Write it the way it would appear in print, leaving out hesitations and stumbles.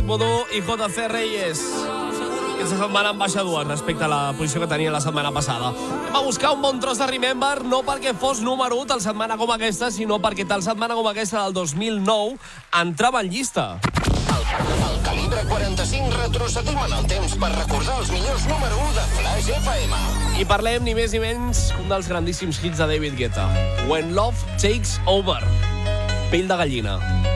Kid Voodoo i JC Reyes. Aquesta setmana en baixa dues respecte a la posició que tenia la setmana passada. Hem a buscar un bon tros de Remember, no perquè fos número 1 tal setmana com aquesta, sinó perquè tal setmana com aquesta del 2009 entrava en llista. Al calibre 45 retrocedim en el temps per recordar els millors número 1 de Flash FM. I parlem ni més ni menys que un dels grandíssims hits de David Guetta. When Love Takes Over. Pell de gallina.